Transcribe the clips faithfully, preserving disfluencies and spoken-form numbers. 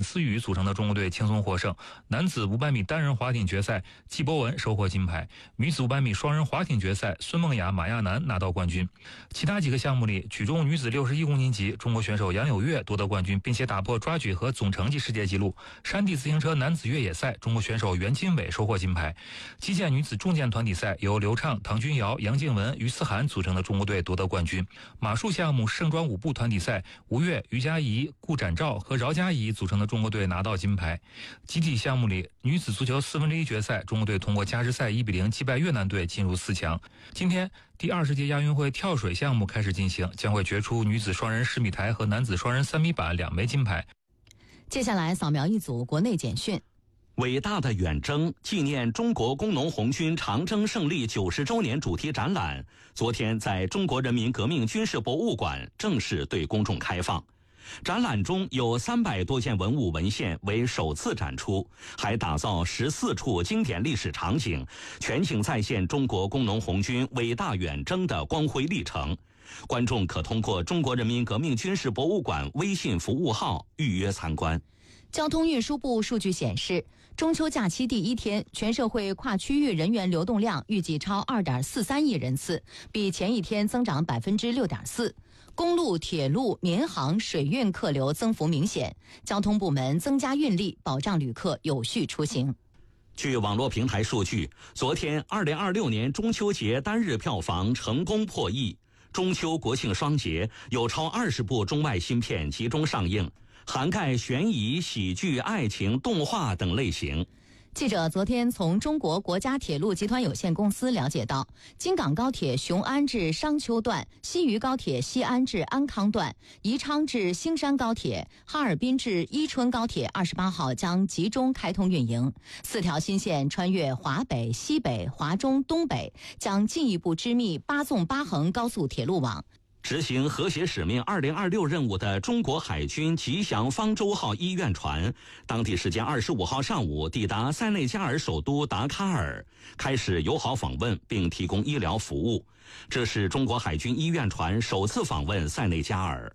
思雨组成的中国队轻松获胜。男子五百米单人划艇决赛，季博文收获金牌；女子五百米双人划艇决赛，孙梦雅、马亚楠拿到冠军。其他几个项目里，举重女子六十一公斤级，中国选手杨柳月夺得冠军，并且打破抓举和总成绩世界纪录。山地自行车男子越野赛，中国选手袁金伟收获金牌。击剑女子重剑团体赛，由刘畅、唐君瑶、杨静文、于思涵组成的中国队夺得冠军。马术项目盛装舞步团体赛，吴越、于佳怡、顾展照和饶佳怡组成的中国队拿到金牌。集体项目里，女子足球四分之一决赛，中国队通过加时赛一比零击败越南队进入四强。今天第二十届亚运会跳水项目开始进行，将会决出女子双人十米台和男子双人三米板两枚金牌。 接下来扫描一组国内简讯。 伟大的远征纪念中国工农红军长征胜利九十周年主题展览，昨天在中国人民革命军事博物馆正式对公众开放。展览中有三百多件文物文献为首次展出，还打造十四处经典历史场景，全景再现中国工农红军伟大远征的光辉历程。观众可通过中国人民革命军事博物馆微信服务号预约参观。 交通运输部数据显示，中秋假期第一天，全社会跨区域人员流动量预计超 二点四三亿人次，比前一天增长 百分之六点四。公路、铁路、民航、水运客流增幅明显，交通部门增加运力，保障旅客有序出行。 据网络平台数据，昨天二零二六年中秋节单日票房成功破亿。中秋国庆双节有超二十部中外新片集中上映，涵盖悬疑、喜剧、爱情、动画等类型。 记者昨天从中国国家铁路集团有限公司了解到，京港高铁雄安至商丘段、西渝高铁西安至安康段、宜昌至兴山高铁、哈尔滨至伊春高铁二十八号将集中开通运营。四条新线穿越华北、西北、华中、东北，将进一步织密八纵八横高速铁路网。 执行和谐使命二零二六任务的中国海军吉祥方舟号医院船，当地时间二十五号上午抵达塞内加尔首都达喀尔，开始友好访问并提供医疗服务。这是中国海军医院船首次访问塞内加尔。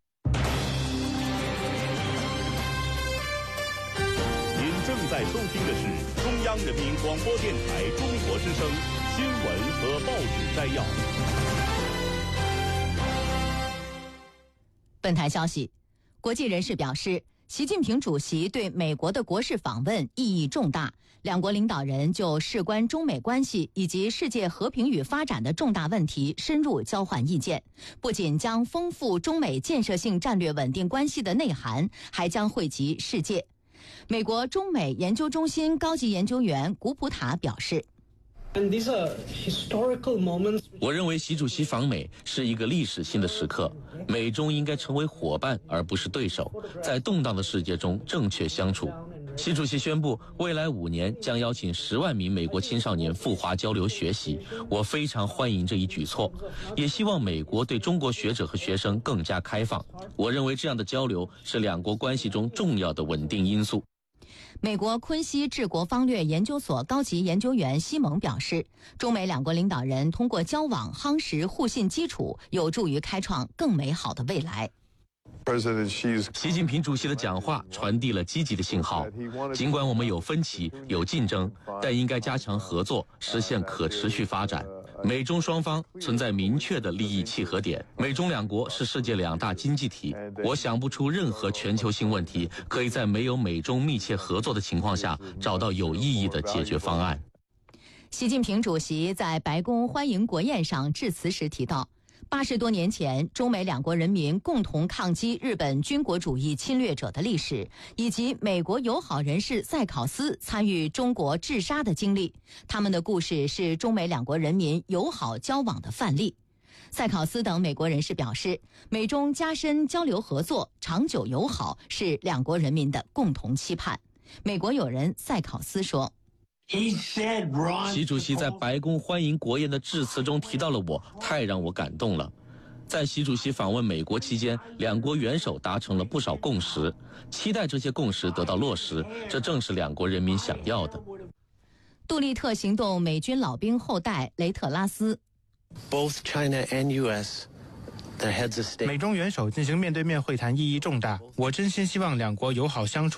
您正在收听的是中央人民广播电台中国之声新闻和报纸摘要。 本台消息，国际人士表示，习近平主席对美国的国事访问意义重大，两国领导人就事关中美关系以及世界和平与发展的重大问题深入交换意见，不仅将丰富中美建设性战略稳定关系的内涵，还将惠及世界。美国中美研究中心高级研究员古普塔表示， 我认为习主席访美是一个历史性的时刻，美中应该成为伙伴而不是对手，在动荡的世界中正确相处。习主席宣布，未来五年将邀请十万名美国青少年赴华交流学习，我非常欢迎这一举措，也希望美国对中国学者和学生更加开放。我认为这样的交流是两国关系中重要的稳定因素。 美国昆西治国方略研究所高级研究员西蒙表示，中美两国领导人通过交往夯实互信基础，有助于开创更美好的未来。 习近平主席的讲话传递了积极的信号，尽管我们有分歧、有竞争，但应该加强合作，实现可持续发展。美中双方存在明确的利益契合点，美中两国是世界两大经济体，我想不出任何全球性问题可以在没有美中密切合作的情况下找到有意义的解决方案。 习近平主席在白宫欢迎国宴上致辞时提到，八十多年前，中美两国人民共同抗击日本军国主义侵略者的历史，以及美国友好人士塞考斯参与中国治沙的经历，他们的故事是中美两国人民友好交往的范例。塞考斯等美国人士表示，美中加深交流合作、长久友好是两国人民的共同期盼。美国友人塞考斯说， 习主席在白宫欢迎国宴的致辞中提到了我，太让我感动了。在习主席访问美国期间，两国元首达成了不少共识，期待这些共识得到落实，这正是两国人民想要的。 杜立特行动美军老兵后代雷特拉斯， Both China and U S 美中元首进行面对面会谈意义重大，我真心希望两国友好相处。